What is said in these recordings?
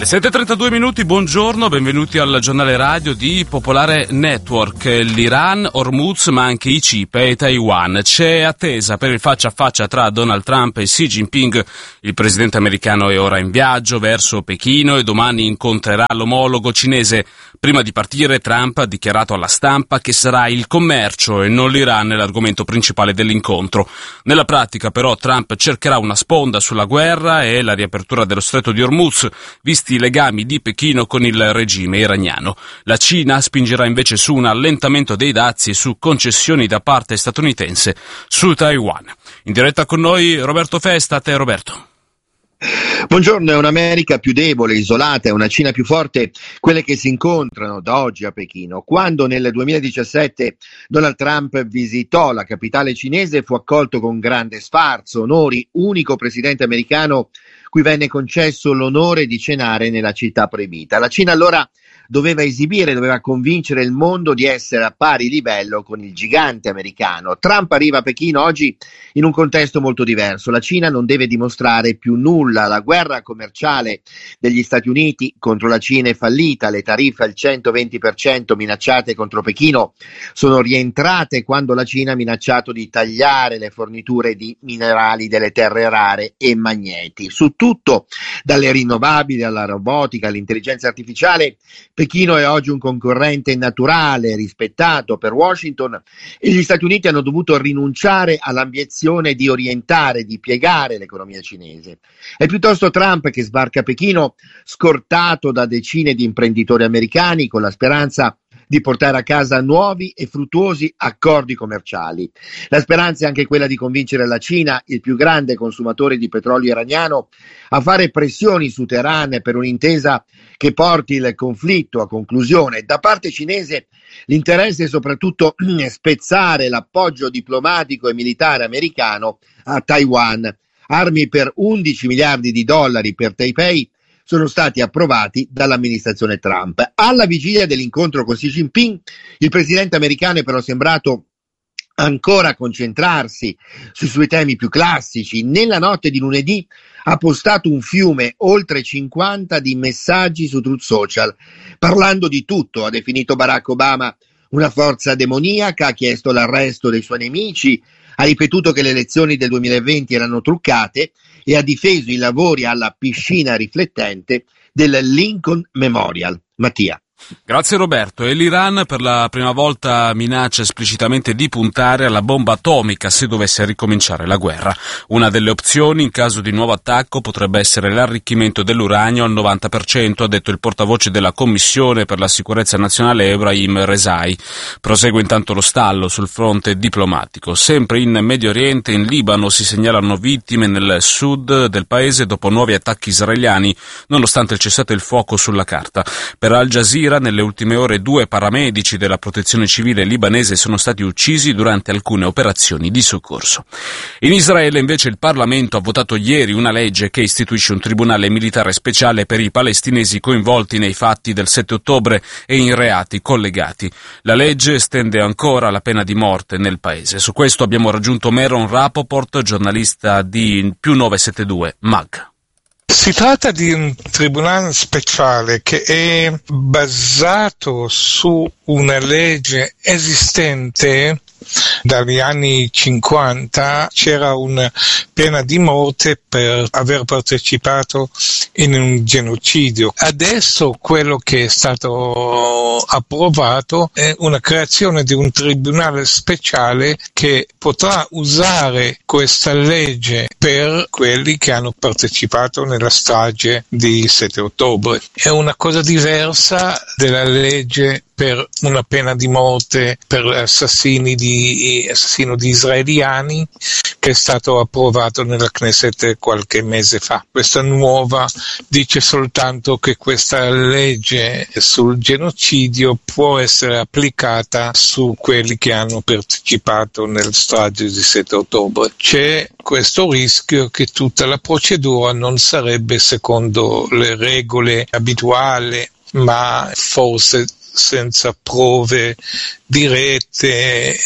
7:32 minuti, buongiorno, benvenuti al giornale radio di Popolare Network. L'Iran, Hormuz, ma anche i CIPE e Taiwan. C'è attesa per il faccia a faccia tra Donald Trump e Xi Jinping. Il presidente americano è ora in viaggio verso Pechino e domani incontrerà l'omologo cinese. Prima di partire, Trump ha dichiarato alla stampa che sarà il commercio e non l'Iran l'argomento principale dell'incontro. Nella pratica, però, Trump cercherà una sponda sulla guerra e la riapertura dello stretto di Hormuz, visti i legami di Pechino con il regime iraniano. La Cina spingerà invece su un allentamento dei dazi e su concessioni da parte statunitense su Taiwan. In diretta con noi Roberto Festa. A te, Roberto. Buongiorno. È un'America più debole, isolata, e una Cina più forte quelle che si incontrano da oggi a Pechino. Quando nel 2017 Donald Trump visitò la capitale cinese, fu accolto con grande sfarzo, onori, unico presidente americano cui venne concesso l'onore di cenare nella città proibita. La Cina allora doveva convincere il mondo di essere a pari livello con il gigante americano. Trump arriva a Pechino oggi in un contesto molto diverso. La Cina non deve dimostrare più nulla. La guerra commerciale degli Stati Uniti contro la Cina è fallita. Le tariffe al 120% minacciate contro Pechino sono rientrate quando la Cina ha minacciato di tagliare le forniture di minerali delle terre rare e magneti. Su tutto, dalle rinnovabili alla robotica all'intelligenza artificiale, Pechino è oggi un concorrente naturale, rispettato per Washington, e gli Stati Uniti hanno dovuto rinunciare all'ambizione di orientare, di piegare l'economia cinese. È piuttosto Trump che sbarca a Pechino, scortato da decine di imprenditori americani, con la speranza di portare a casa nuovi e fruttuosi accordi commerciali. La speranza è anche quella di convincere la Cina, il più grande consumatore di petrolio iraniano, a fare pressioni su Teheran per un'intesa che porti il conflitto a conclusione. Da parte cinese l'interesse è soprattutto spezzare l'appoggio diplomatico e militare americano a Taiwan. Armi per $11 miliardi per Taipei sono stati approvati dall'amministrazione Trump. Alla vigilia dell'incontro con Xi Jinping, il presidente americano è però sembrato ancora concentrarsi sui suoi temi più classici. Nella notte di lunedì ha postato un fiume, oltre 50 di messaggi su Truth Social, parlando di tutto. Ha definito Barack Obama una forza demoniaca, ha chiesto l'arresto dei suoi nemici, ha ripetuto che le elezioni del 2020 erano truccate e ha difeso i lavori alla piscina riflettente del Lincoln Memorial. Mattia. Grazie Roberto. E l'Iran per la prima volta minaccia esplicitamente di puntare alla bomba atomica se dovesse ricominciare la guerra. Una delle opzioni in caso di nuovo attacco potrebbe essere l'arricchimento dell'uranio al 90%, ha detto il portavoce della Commissione per la sicurezza nazionale Ebrahim Rezai. Prosegue intanto lo stallo sul fronte diplomatico. Sempre in Medio Oriente, in Libano, si segnalano vittime nel sud del paese dopo nuovi attacchi israeliani, nonostante il cessate il fuoco sulla carta. Per Al Jazeera, nelle ultime ore 2 paramedici della protezione civile libanese sono stati uccisi durante alcune operazioni di soccorso. In Israele invece il Parlamento ha votato ieri una legge che istituisce un tribunale militare speciale per i palestinesi coinvolti nei fatti del 7 ottobre e in reati collegati. La legge estende ancora la pena di morte nel paese. Su questo abbiamo raggiunto Meron Rapoport, giornalista di più 972 MAG. Si tratta di un tribunale speciale che è basato su una legge esistente. Dagli anni 50 c'era una pena di morte per aver partecipato in un genocidio. Adesso quello che è stato approvato è una creazione di un tribunale speciale che potrà usare questa legge per quelli che hanno partecipato nella strage di 7 ottobre. È una cosa diversa della legge per una pena di morte per assassino di israeliani che è stato approvato nella Knesset qualche mese fa. Questa nuova dice soltanto che questa legge sul genocidio può essere applicata su quelli che hanno partecipato nella strage di 7 ottobre. C'è questo rischio che tutta la procedura non sarebbe secondo le regole abituali, ma forse senza prove dirette,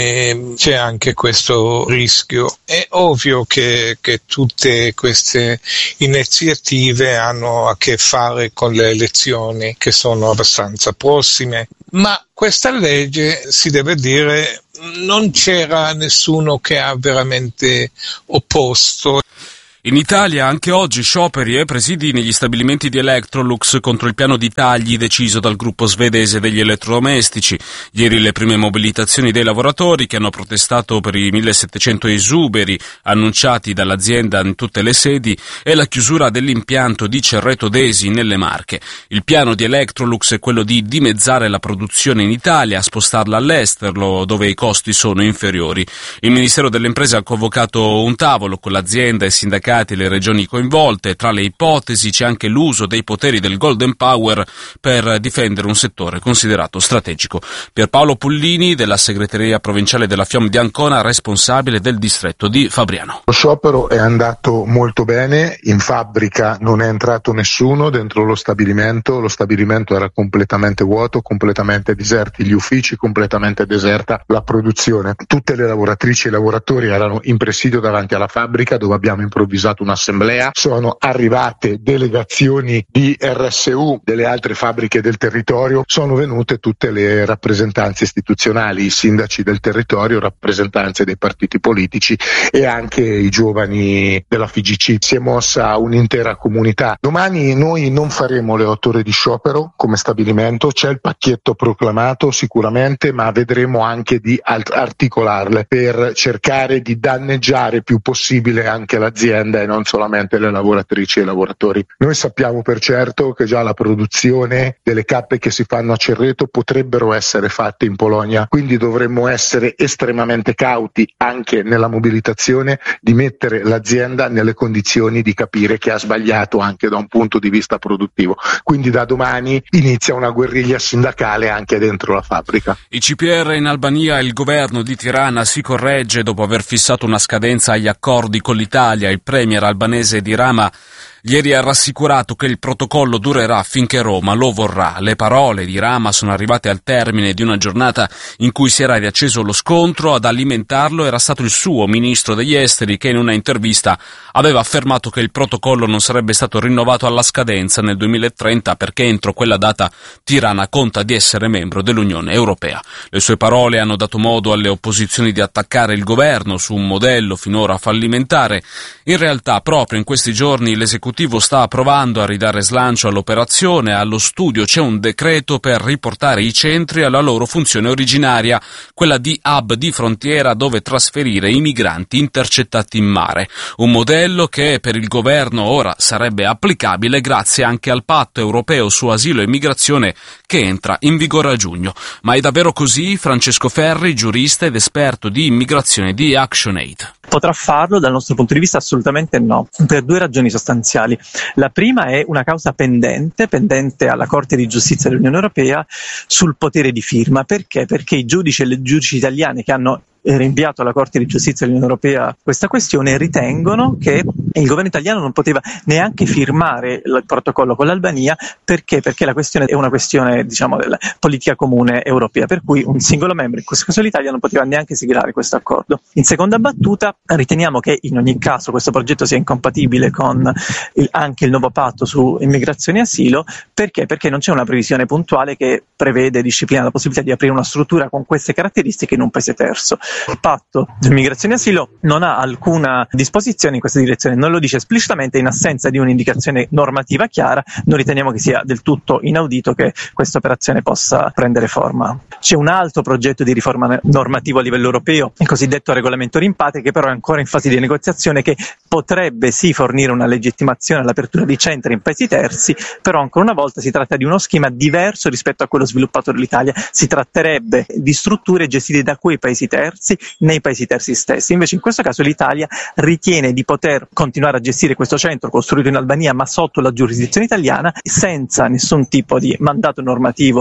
e c'è anche questo rischio. È ovvio che tutte queste iniziative hanno a che fare con le elezioni che sono abbastanza prossime, ma questa legge, si deve dire, non c'era nessuno che ha veramente opposto. In Italia anche oggi scioperi e presidi negli stabilimenti di Electrolux contro il piano di tagli deciso dal gruppo svedese degli elettrodomestici. Ieri le prime mobilitazioni dei lavoratori che hanno protestato per i 1700 esuberi annunciati dall'azienda in tutte le sedi e la chiusura dell'impianto di Cerreto Desi nelle Marche. Il piano di Electrolux è quello di dimezzare la produzione in Italia, spostarla all'estero dove i costi sono inferiori. Il Ministero delle Imprese ha convocato un tavolo con l'azienda e sindacati e le regioni coinvolte. Tra le ipotesi c'è anche l'uso dei poteri del Golden Power per difendere un settore considerato strategico. Pierpaolo Pullini della segreteria provinciale della FIOM di Ancona, responsabile del distretto di Fabriano. Lo sciopero è andato molto bene, in fabbrica non è entrato nessuno dentro lo stabilimento era completamente vuoto, completamente deserti gli uffici, completamente deserta la produzione. Tutte le lavoratrici e i lavoratori erano in presidio davanti alla fabbrica dove abbiamo improvvisato un'assemblea, sono arrivate delegazioni di RSU delle altre fabbriche del territorio, sono venute tutte le rappresentanze istituzionali, i sindaci del territorio, rappresentanze dei partiti politici e anche i giovani della FIGC. Si è mossa un'intera comunità. Domani noi non faremo le 8 ore di sciopero come stabilimento, c'è il pacchetto proclamato sicuramente, ma vedremo anche di articolarle per cercare di danneggiare più possibile anche l'azienda e non solamente le lavoratrici e i lavoratori. Noi sappiamo per certo che già la produzione delle cappe che si fanno a Cerreto potrebbero essere fatte in Polonia, quindi dovremmo essere estremamente cauti anche nella mobilitazione di mettere l'azienda nelle condizioni di capire che ha sbagliato anche da un punto di vista produttivo. Quindi da domani inizia una guerriglia sindacale anche dentro la fabbrica. I CPR in Albania e il governo di Tirana si corregge dopo aver fissato una scadenza agli accordi con l'Italia. Il premier albanese di Rama ieri ha rassicurato che il protocollo durerà finché Roma lo vorrà. Le parole di Rama sono arrivate al termine di una giornata in cui si era riacceso lo scontro. Ad alimentarlo era stato il suo ministro degli esteri che in una intervista aveva affermato che il protocollo non sarebbe stato rinnovato alla scadenza nel 2030 perché entro quella data Tirana conta di essere membro dell'Unione Europea. Le sue parole hanno dato modo alle opposizioni di attaccare il governo su un modello finora fallimentare. In realtà proprio in questi giorni l'esecutivo sta provando a ridare slancio all'operazione. Allo studio c'è un decreto per riportare i centri alla loro funzione originaria, quella di hub di frontiera dove trasferire i migranti intercettati in mare. Un modello che per il governo ora sarebbe applicabile grazie anche al patto europeo su asilo e migrazione che entra in vigore a giugno. Ma è davvero così? Francesco Ferri, giurista ed esperto di immigrazione di ActionAid. Potrà farlo? Dal nostro punto di vista assolutamente no, per 2 ragioni sostanziali. La prima è una causa pendente alla Corte di Giustizia dell'Unione Europea sul potere di firma. Perché? Perché i giudici e le giudici italiane che hanno rinviato alla Corte di Giustizia dell'Unione Europea questa questione ritengono che il governo italiano non poteva neanche firmare il protocollo con l'Albania. Perché? Perché la questione è una questione, della politica comune europea, per cui un singolo membro, in questo caso l'Italia, non poteva neanche siglare questo accordo. In seconda battuta, riteniamo che in ogni caso questo progetto sia incompatibile con anche il nuovo patto su immigrazione e asilo. Perché? Perché non c'è una previsione puntuale che prevede e disciplina la possibilità di aprire una struttura con queste caratteristiche in un paese terzo. Il patto di immigrazione e asilo non ha alcuna disposizione in questa direzione, non lo dice esplicitamente. In assenza di un'indicazione normativa chiara, noi riteniamo che sia del tutto inaudito che questa operazione possa prendere forma. C'è un altro progetto di riforma normativo a livello europeo, il cosiddetto regolamento rimpatri, che però è ancora in fase di negoziazione, che potrebbe sì fornire una legittimazione all'apertura di centri in paesi terzi, però ancora una volta si tratta di uno schema diverso rispetto a quello sviluppato dall'Italia. Si tratterebbe di strutture gestite da quei paesi terzi nei paesi terzi stessi. Invece in questo caso l'Italia ritiene di poter continuare a gestire questo centro costruito in Albania ma sotto la giurisdizione italiana senza nessun tipo di mandato normativo.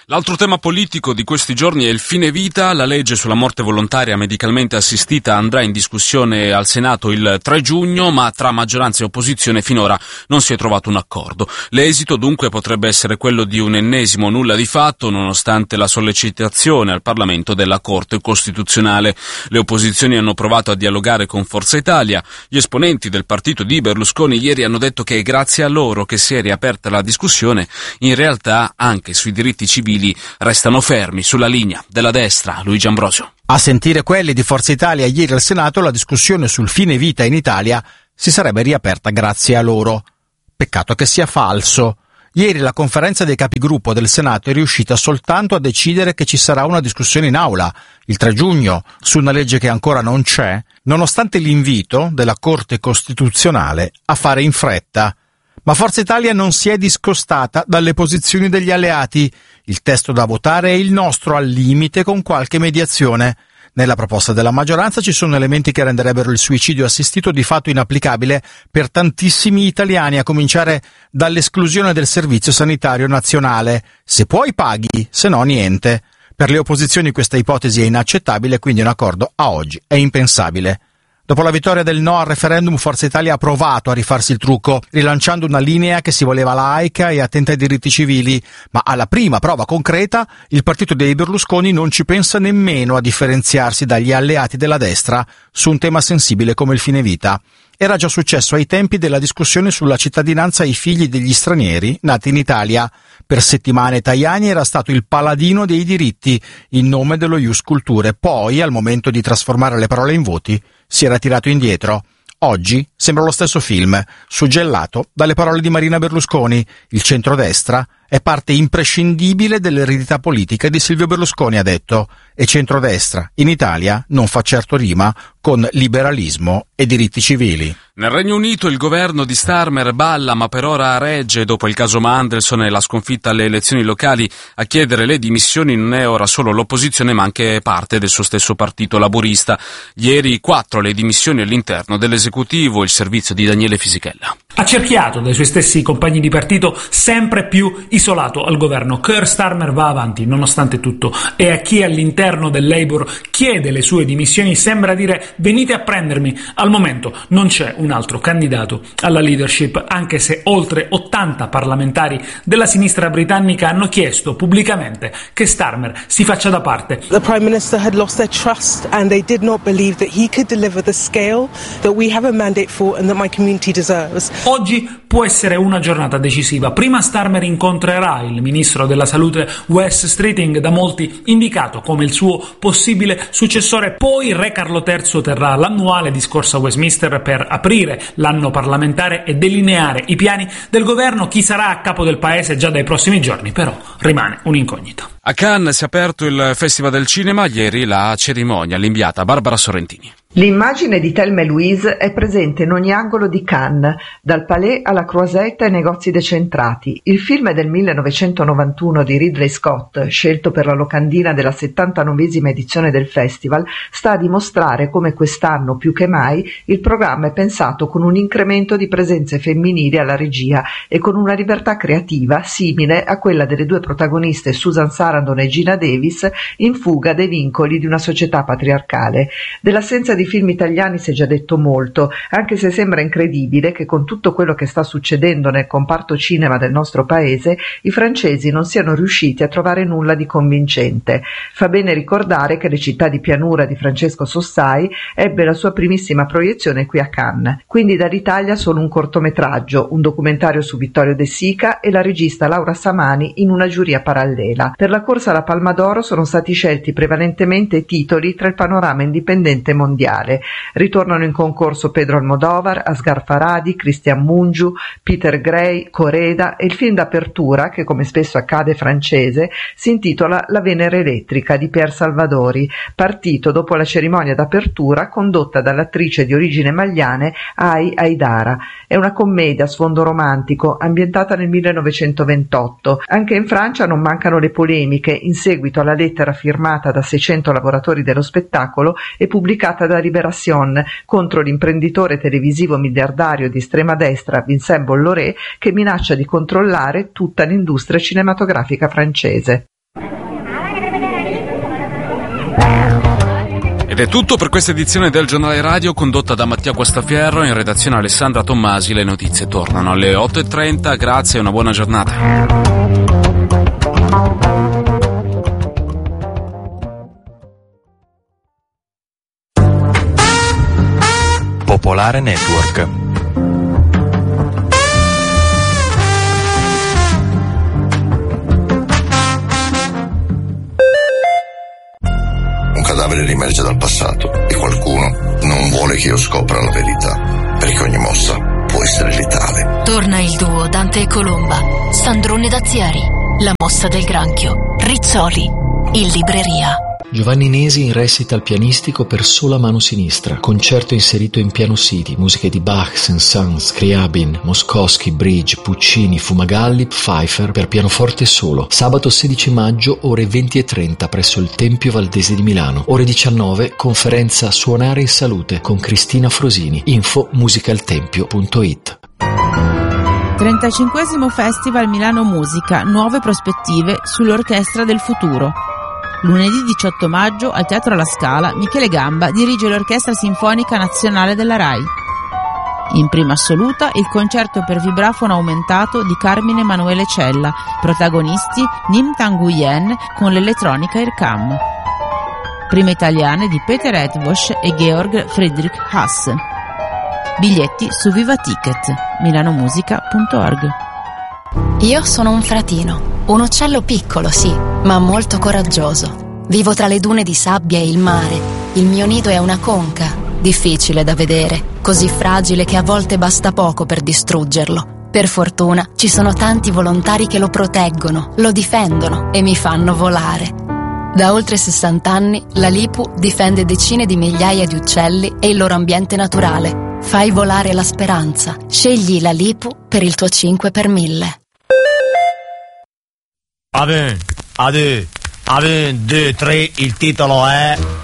L'altro tema politico di questi giorni è il fine vita. La legge sulla morte volontaria medicalmente assistita andrà in discussione al Senato il 3 giugno, ma tra maggioranza e opposizione finora non si è trovato un accordo. L'esito dunque potrebbe essere quello di un ennesimo nulla di fatto, nonostante la sollecitazione al Parlamento della Corte Costituzionale. Le opposizioni hanno provato a dialogare con Forza Italia. Gli esponenti del partito di Berlusconi ieri hanno detto che è grazie a loro che si è riaperta la discussione. In realtà anche sui diritti civili restano fermi sulla linea della destra. Luigi Ambrosio. A sentire quelli di Forza Italia ieri al Senato, la discussione sul fine vita in Italia si sarebbe riaperta grazie a loro. Peccato che sia falso. Ieri la conferenza dei capigruppo del Senato è riuscita soltanto a decidere che ci sarà una discussione in aula il 3 giugno su una legge che ancora non c'è, nonostante l'invito della Corte Costituzionale a fare in fretta. Ma Forza Italia non si è discostata dalle posizioni degli alleati. Il testo da votare è il nostro, al limite con qualche mediazione. Nella proposta della maggioranza ci sono elementi che renderebbero il suicidio assistito di fatto inapplicabile per tantissimi italiani, a cominciare dall'esclusione del Servizio Sanitario Nazionale. Se puoi paghi, se no niente. Per le opposizioni questa ipotesi è inaccettabile, quindi un accordo a oggi è impensabile. Dopo la vittoria del no al referendum, Forza Italia ha provato a rifarsi il trucco, rilanciando una linea che si voleva laica e attenta ai diritti civili, ma alla prima prova concreta il partito dei Berlusconi non ci pensa nemmeno a differenziarsi dagli alleati della destra su un tema sensibile come il fine vita. Era già successo ai tempi della discussione sulla cittadinanza ai figli degli stranieri nati in Italia. Per settimane Tajani era stato il paladino dei diritti in nome dello ius culturae, poi, al momento di trasformare le parole in voti, si era tirato indietro. Oggi sembra lo stesso film, suggellato dalle parole di Marina Berlusconi. Il centrodestra è parte imprescindibile dell'eredità politica di Silvio Berlusconi, ha detto, e centrodestra in Italia non fa certo rima con liberalismo e diritti civili. Nel Regno Unito il governo di Starmer balla, ma per ora regge. Dopo il caso Mandelson e la sconfitta alle elezioni locali, a chiedere le dimissioni non è ora solo l'opposizione ma anche parte del suo stesso partito laburista. Ieri 4 le dimissioni all'interno dell'esecutivo, il servizio di Daniele Fisichella. Accerchiato dai suoi stessi compagni di partito, sempre più isolato al governo, Keir Starmer va avanti nonostante tutto, e a chi all'interno del Labour chiede le sue dimissioni sembra dire: venite a prendermi. Al momento non c'è un altro candidato alla leadership, anche se oltre 80 parlamentari della sinistra britannica hanno chiesto pubblicamente che Starmer si faccia da parte. The Prime Minister had lost their trust and they did not believe that he could deliver the scale that we have a mandate for and that my community deserves. Oggi può essere una giornata decisiva. Prima Starmer incontrerà il ministro della salute Wes Streeting, da molti indicato come il suo possibile successore, poi Re Carlo III terrà l'annuale discorso a Westminster per aprire l'anno parlamentare e delineare i piani del governo. Chi sarà a capo del paese già dai prossimi giorni però rimane un'incognita. A Cannes si è aperto il Festival del Cinema, ieri la cerimonia, l'inviata Barbara Sorrentini. L'immagine di Thelma e Louise è presente in ogni angolo di Cannes, dal Palais alla Croisette ai negozi decentrati. Il film è del 1991 di Ridley Scott, scelto per la locandina della 79esima edizione del festival, sta a dimostrare come quest'anno più che mai il programma è pensato con un incremento di presenze femminili alla regia e con una libertà creativa simile a quella delle due protagoniste Susan Sarandon e Gina Davis in fuga dai vincoli di una società patriarcale. Dell'assenza di film italiani si è già detto molto, anche se sembra incredibile che con tutto quello che sta succedendo nel comparto cinema del nostro paese i francesi non siano riusciti a trovare nulla di convincente. Fa bene ricordare che Le città di pianura di Francesco Sossai ebbe la sua primissima proiezione qui a Cannes. Quindi dall'Italia solo un cortometraggio, un documentario su Vittorio De Sica e la regista Laura Samani in una giuria parallela. Per la corsa alla Palma d'Oro sono stati scelti prevalentemente titoli tra il panorama indipendente mondiale. Ritornano in concorso Pedro Almodovar, Asghar Farhadi, Christian Mungiu, Peter Gray, Coreda e il film d'apertura, che come spesso accade francese, si intitola La Venere elettrica di Pierre Salvadori, partito dopo la cerimonia d'apertura condotta dall'attrice di origine maliane Ai Haidara. È una commedia a sfondo romantico ambientata nel 1928. Anche in Francia non mancano le polemiche in seguito alla lettera firmata da 600 lavoratori dello spettacolo e pubblicata da Libération contro l'imprenditore televisivo miliardario di estrema destra Vincent Bolloré, che minaccia di controllare tutta l'industria cinematografica francese. Ed è tutto per questa edizione del Giornale Radio, condotta da Mattia Guastafierro, in redazione Alessandra Tommasi. Le notizie tornano alle 8:30, grazie e una buona giornata. Popolare Network. Un cadavere riemerge dal passato e qualcuno non vuole che io scopra la verità, perché ogni mossa può essere letale. Torna il duo Dante e Colomba, Sandrone Daziari, La mossa del granchio, Rizzoli, in libreria. Giovanni Nesi in recital pianistico per sola mano sinistra, concerto inserito in piano City, musiche di Bach, Saint-Saëns, Scriabin, Moskowski, Bridge, Puccini, Fumagalli, Pfeiffer per pianoforte solo. Sabato 16 maggio, ore 20:30 presso il Tempio Valdese di Milano. Ore 19, conferenza Suonare in Salute con Cristina Frosini. Info musicaltempio.it. 35esimo Festival Milano Musica, nuove prospettive sull'Orchestra del Futuro. Lunedì 18 maggio al Teatro alla Scala Michele Gamba dirige l'Orchestra Sinfonica Nazionale della RAI. In prima assoluta il concerto per vibrafono aumentato di Carmine Emanuele Cella, protagonisti Nim Tanguyen con l'elettronica Irkam. Prime italiane di Peter Edvosh e Georg Friedrich Haas. Biglietti su Viva Ticket, milanomusica.org. Io sono un fratino. Un uccello piccolo, sì, ma molto coraggioso. Vivo tra le dune di sabbia e il mare. Il mio nido è una conca, difficile da vedere, così fragile che a volte basta poco per distruggerlo. Per fortuna ci sono tanti volontari che lo proteggono, lo difendono e mi fanno volare. Da oltre 60 anni la LIPU difende decine di migliaia di uccelli e il loro ambiente naturale. Fai volare la speranza. Scegli la LIPU per il tuo 5 per 1000. A 1, 2, 3, il titolo è